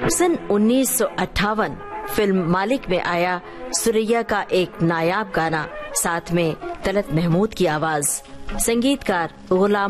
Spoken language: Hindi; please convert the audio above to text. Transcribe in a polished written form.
सन 1958 फिल्म मालिक में आया सुरैया का एक नायाब गाना, साथ में तलत महमूद की आवाज, संगीतकार गुलाम